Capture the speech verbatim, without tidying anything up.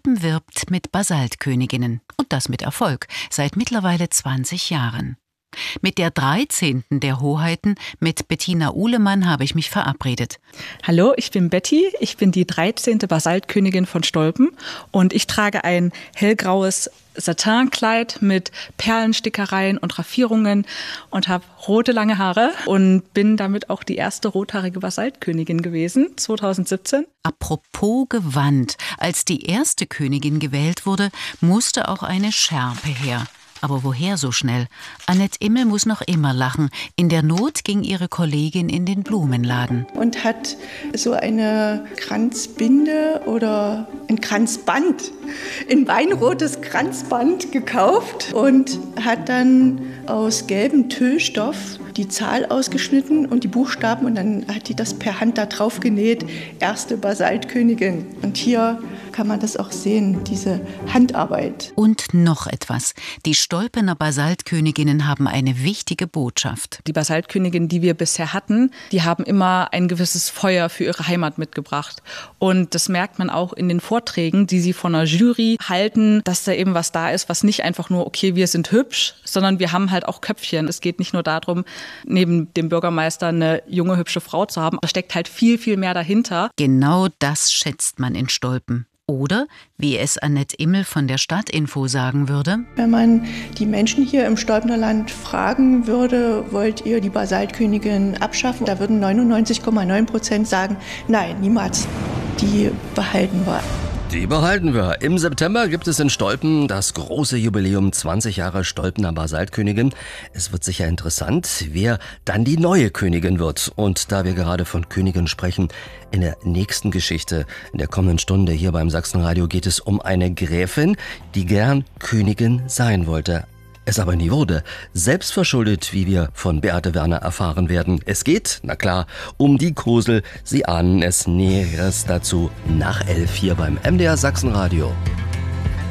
Stolpen wirbt mit Basaltköniginnen. Und das mit Erfolg, seit mittlerweile zwanzig Jahren. Mit der dreizehnten der Hoheiten, mit Bettina Uhlemann, habe ich mich verabredet. Hallo, ich bin Betty. Ich bin die dreizehnte Basaltkönigin von Stolpen und ich trage ein hellgraues Satinkleid mit Perlenstickereien und Raffierungen und habe rote lange Haare und bin damit auch die erste rothaarige Basaltkönigin gewesen, zweitausendsiebzehn. Apropos Gewand, als die erste Königin gewählt wurde, musste auch eine Schärpe her. Aber woher so schnell? Annette Immel muss noch immer lachen. In der Not ging ihre Kollegin in den Blumenladen. Und hat so eine Kranzbinde oder ein Kranzband, ein weinrotes Kranzband gekauft und hat dann aus gelbem Tüllstoff die Zahl ausgeschnitten und die Buchstaben und dann hat die das per Hand da drauf genäht. Erste Basaltkönigin. Und hier kann man das auch sehen, diese Handarbeit. Und noch etwas. Die Stolpener Basaltköniginnen haben eine wichtige Botschaft. Die Basaltköniginnen, die wir bisher hatten, die haben immer ein gewisses Feuer für ihre Heimat mitgebracht. Und das merkt man auch in den Vorträgen, die sie von der Jury halten, dass da eben was da ist, was nicht einfach nur, okay, wir sind hübsch, sondern wir haben halt auch Köpfchen. Es geht nicht nur darum, neben dem Bürgermeister eine junge, hübsche Frau zu haben. Da steckt halt viel, viel mehr dahinter. Genau das schätzt man in Stolpen. Oder, wie es Annette Immel von der Stadtinfo sagen würde: Wenn man die Menschen hier im Stolpener Land fragen würde, wollt ihr die Basaltkönigin abschaffen? Da würden neunundneunzig Komma neun Prozent sagen, nein, niemals. Die behalten wir. Die behalten wir. Im September gibt es in Stolpen das große Jubiläum zwanzig Jahre Stolpener Basaltkönigin. Es wird sicher interessant, wer dann die neue Königin wird. Und da wir gerade von Königin sprechen, in der nächsten Geschichte, in der kommenden Stunde hier beim Sachsenradio geht es um eine Gräfin, die gern Königin sein wollte. Es aber nie wurde. Selbstverschuldet, wie wir von Beate Werner erfahren werden. Es geht, na klar, um die Kosel. Sie ahnen es, Näheres dazu nach elf hier beim M D R Sachsenradio.